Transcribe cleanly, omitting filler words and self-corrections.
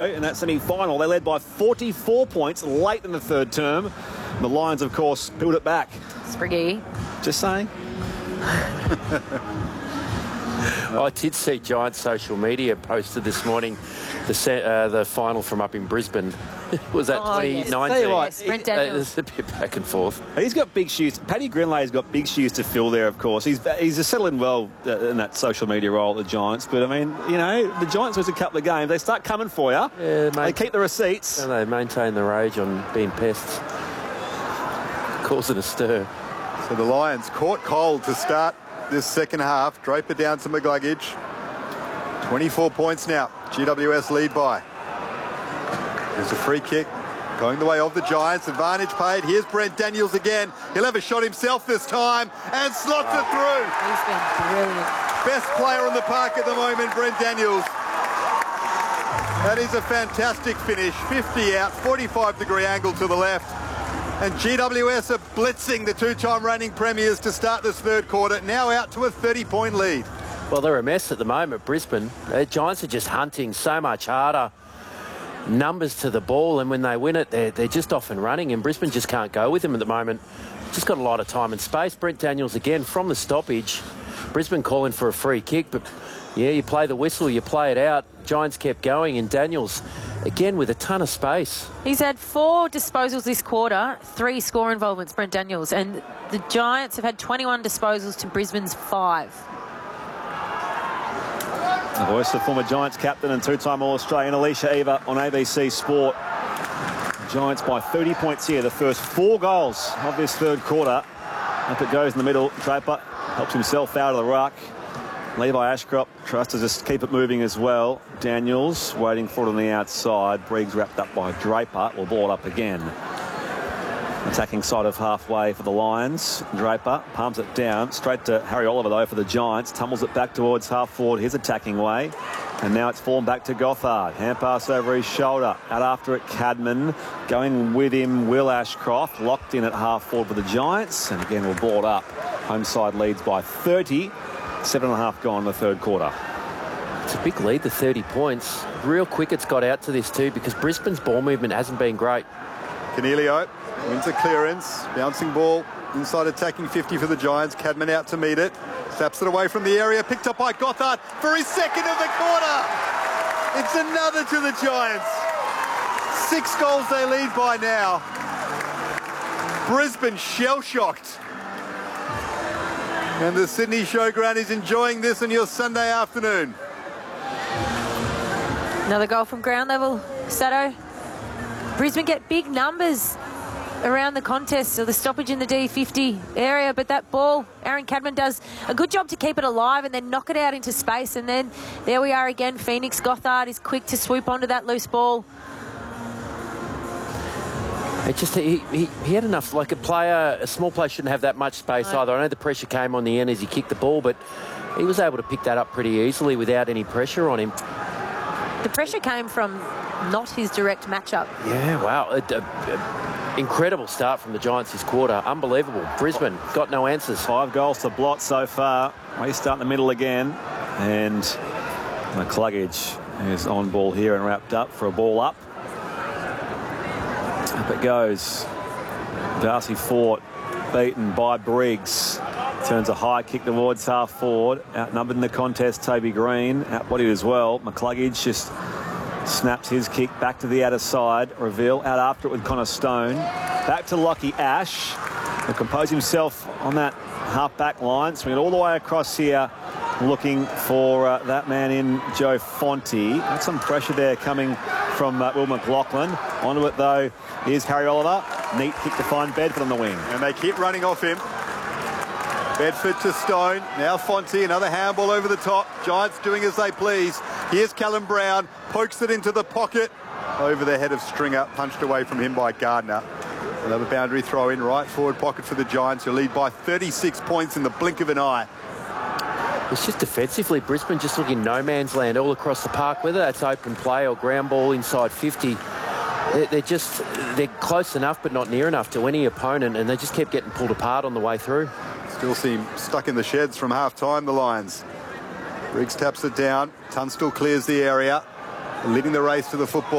in that semi-final. They led by 44 points late in the third term. The Lions, of course, peeled it back. Spriggy. Just saying. I did see Giants social media posted this morning the final from up in Brisbane. Was that 2019? Yes. Brent Daniels. It's a bit back and forth. He's got big shoes. Paddy Greenlay's got big shoes to fill there, of course. He's settled well in that social media role at the Giants. But, I mean, you know, the Giants lose a couple of games. They start coming for you. Yeah, they keep the receipts. And they maintain the rage on being pests. Causing a stir. So the Lions caught cold to start this second half. Draper down to McCluggage. 24 points now. GWS lead by. There's a free kick going the way of the Giants. Advantage paid. Here's Brent Daniels again. He'll have a shot himself this time and slots it through. He's been brilliant. Best player on the park at the moment, Brent Daniels. That is a fantastic finish. 50 out, 45-degree angle to the left. And GWS are blitzing the two-time reigning premiers to start this third quarter. Now out to a 30-point lead. Well, they're a mess at the moment, Brisbane. The Giants are just hunting so much harder. Numbers to the ball, and when they win it, they're just off and running, and Brisbane just can't go with them at the moment. Just got a lot of time and space. Brent Daniels again from the stoppage. Brisbane calling for a free kick, but yeah, you play the whistle, you play it out. Giants kept going, and Daniels again with a ton of space. He's had 4 disposals this quarter, 3 score involvements, Brent Daniels, and the Giants have had 21 disposals to Brisbane's 5. The voice of former Giants captain and two-time All-Australian Alicia Eva on ABC Sport. Giants by 30 points here. The first 4 goals of this third quarter. Up it goes in the middle. Draper helps himself out of the ruck. Levi Ashcroft tries to just keep it moving as well. Daniels waiting for it on the outside. Briggs wrapped up by Draper. Will ball it up again. Attacking side of halfway for the Lions. Draper palms it down. Straight to Harry Oliver, though, for the Giants. Tumbles it back towards half forward, his attacking way. And now it's fallen back to Gothard. Hand pass over his shoulder. Out after it, Cadman. Going with him, Will Ashcroft. Locked in at half forward for the Giants. And again, we'll ball it up. Home side leads by 30. 7.5 gone in the third quarter. It's a big lead, the 30 points. Real quick it's got out to this too, because Brisbane's ball movement hasn't been great. Cornelio wins a clearance. Bouncing ball inside attacking 50 for the Giants. Cadman out to meet it. Snaps it away from the area. Picked up by Gothard for his second of the quarter. It's another to the Giants. 6 goals they lead by now. Brisbane shell-shocked. And the Sydney Showground is enjoying this on your Sunday afternoon. Another goal from ground level, Sato. Brisbane get big numbers around the contest, or the stoppage in the D50 area, but that ball, Aaron Cadman does a good job to keep it alive and then knock it out into space, and then there we are again. Phoenix Gothard is quick to swoop onto that loose ball. It just he had enough. Like a small player shouldn't have that much space either. I know the pressure came on the end as he kicked the ball, but he was able to pick that up pretty easily without any pressure on him. The pressure came from not his direct matchup. Yeah, wow. Incredible start from the Giants this quarter. Unbelievable. Brisbane got no answers. 5 goals to blot so far. We start in the middle again. And McCluggage is on ball here and wrapped up for a ball up. Up it goes. Darcy Fort beaten by Briggs. Turns a high kick towards half forward. Outnumbered in the contest, Toby Green. Outbodied as well. McCluggage just snaps his kick back to the outer side. Reveal out after it with Connor Stone. Back to Lockie Ash. He'll compose himself on that half-back line. Swing it all the way across here. Looking for that man in Joe Fonte. Got some pressure there coming from Will McLaughlin. Onto it, though, is Harry Oliver. Neat kick to find Bedford on the wing. And they keep running off him. Bedford to Stone. Now Fonte, another handball over the top. Giants doing as they please. Here's Callum Brown. Pokes it into the pocket. Over the head of Stringer. Punched away from him by Gardner. Another boundary throw in right forward pocket for the Giants, who lead by 36 points in the blink of an eye. It's just defensively, Brisbane just looking no man's land all across the park, whether that's open play or ground ball inside 50. They're close enough but not near enough to any opponent, and they just kept getting pulled apart on the way through. Still seem stuck in the sheds from half-time, the Lions. Briggs taps it down. Tunstall clears the area, leading the race to the football.